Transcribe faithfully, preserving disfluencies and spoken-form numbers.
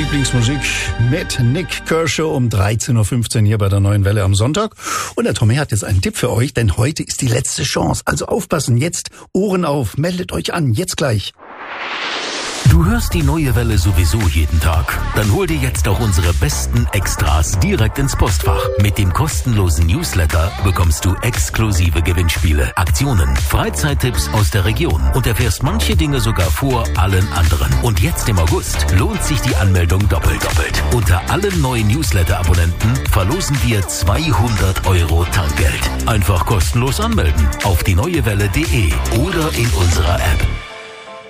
Lieblingsmusik mit Nik Kershaw um dreizehn Uhr fünfzehn hier bei der Neuen Welle am Sonntag. Und der Tommy hat jetzt einen Tipp für euch, denn heute ist die letzte Chance. Also aufpassen, jetzt Ohren auf, meldet euch an, jetzt gleich. Du hörst die Neue Welle sowieso jeden Tag. Dann hol dir jetzt auch unsere besten Extras direkt ins Postfach. Mit dem kostenlosen Newsletter bekommst du exklusive Gewinnspiele, Aktionen, Freizeittipps aus der Region und erfährst manche Dinge sogar vor allen anderen. Und jetzt im August lohnt sich die Anmeldung doppelt doppelt. Unter allen neuen Newsletter-Abonnenten verlosen wir zweihundert Euro Tankgeld. Einfach kostenlos anmelden auf die neue welle punkt de oder in unserer App.